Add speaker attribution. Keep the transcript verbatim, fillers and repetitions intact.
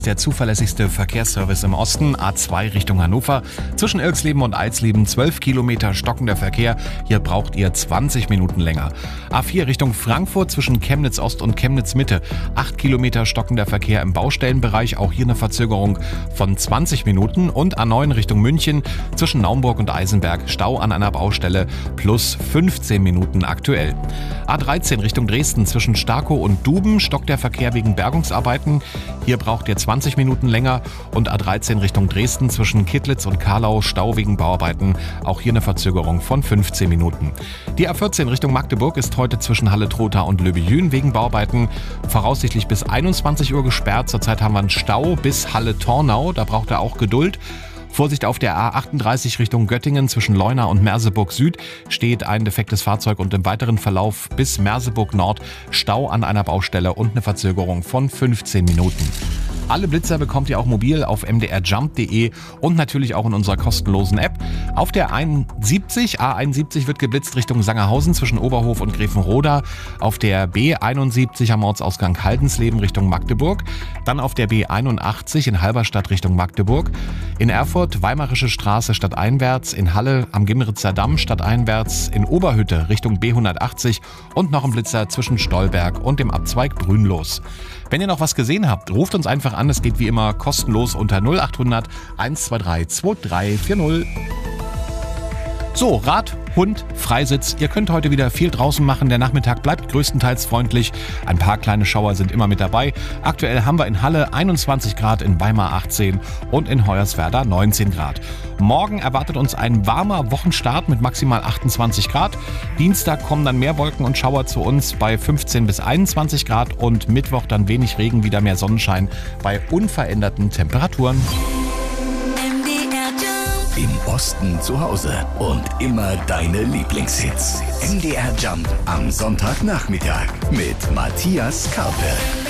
Speaker 1: Der zuverlässigste Verkehrsservice im Osten, A zwei Richtung Hannover. Zwischen Ilksleben und Eisleben zwölf Kilometer stockender Verkehr. Hier braucht ihr zwanzig Minuten länger. A vier Richtung Frankfurt zwischen Chemnitz Ost und Chemnitz Mitte. acht Kilometer stockender Verkehr im Baustellenbereich. Auch hier eine Verzögerung von zwanzig Minuten. Und A neun Richtung München zwischen Naumburg und Eisenberg. Stau an einer Baustelle plus fünfzehn Minuten aktuell. A dreizehn Richtung Dresden zwischen Starkow und Duben stockt der Verkehr wegen Bergungsarbeiten. Hier braucht ihr zwanzig Minuten länger. Und A dreizehn Richtung Dresden zwischen Kittlitz und Karlau Stau wegen Bauarbeiten. Auch hier eine Verzögerung von fünfzehn Minuten. Die A vierzehn Richtung Magdeburg ist heute zwischen Halle-Trotha und Löbejün wegen Bauarbeiten voraussichtlich bis einundzwanzig Uhr gesperrt. Zurzeit haben wir einen Stau bis Halle-Tornau. Da braucht er auch Geduld. Vorsicht auf der A achtunddreißig Richtung Göttingen zwischen Leuna und Merseburg Süd steht ein defektes Fahrzeug und im weiteren Verlauf bis Merseburg Nord Stau an einer Baustelle und eine Verzögerung von fünfzehn Minuten. Alle Blitzer bekommt ihr auch mobil auf m d r jump punkt d e und natürlich auch in unserer kostenlosen App. Auf der einundsiebzig, A einundsiebzig wird geblitzt Richtung Sangerhausen zwischen Oberhof und Grevenroda. Auf der B einundsiebzig am Ortsausgang Haldensleben Richtung Magdeburg. Dann auf der B einundachtzig in Halberstadt Richtung Magdeburg. In Erfurt Weimarische Straße stadteinwärts. In Halle am Gimritzer Damm stadteinwärts. In Oberhütte Richtung B hundertachtzig und noch ein Blitzer zwischen Stolberg und dem Abzweig Brünlos. Wenn ihr noch was gesehen habt, ruft uns einfach an. Es geht wie immer kostenlos unter null achthundert eins zwei drei zwei drei vier null. So, Rad, Hund, Freisitz. Ihr könnt heute wieder viel draußen machen. Der Nachmittag bleibt größtenteils freundlich. Ein paar kleine Schauer sind immer mit dabei. Aktuell haben wir in Halle einundzwanzig Grad, in Weimar achtzehn und in Hoyerswerda neunzehn Grad. Morgen erwartet uns ein warmer Wochenstart mit maximal achtundzwanzig Grad. Dienstag kommen dann mehr Wolken und Schauer zu uns bei fünfzehn bis einundzwanzig Grad und Mittwoch dann wenig Regen, wieder mehr Sonnenschein bei unveränderten Temperaturen.
Speaker 2: Im Osten zu Hause und immer deine Lieblingshits. M D R Jump am Sonntagnachmittag mit Matthias Karpe.